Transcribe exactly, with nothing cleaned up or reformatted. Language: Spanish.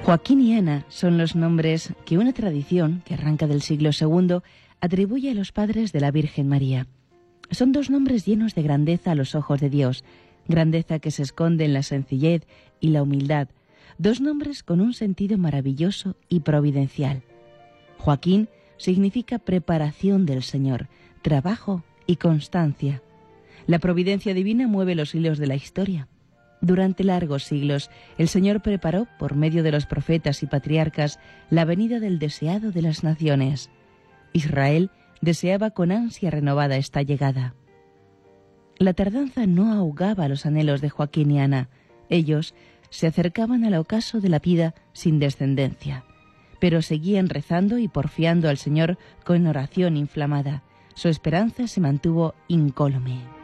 Joaquín y Ana son los nombres que una tradición, que arranca del siglo segundo, atribuye a los padres de la Virgen María. Son dos nombres llenos de grandeza a los ojos de Dios, grandeza que se esconde en la sencillez y la humildad, dos nombres con un sentido maravilloso y providencial. Joaquín significa preparación del Señor, trabajo y constancia. La providencia divina mueve los hilos de la historia. Durante largos siglos, el Señor preparó, por medio de los profetas y patriarcas, la venida del deseado de las naciones. Israel deseaba con ansia renovada esta llegada. La tardanza no ahogaba los anhelos de Joaquín y Ana. Ellos se acercaban al ocaso de la vida sin descendencia, pero seguían rezando y porfiando al Señor con oración inflamada. Su esperanza se mantuvo incólume.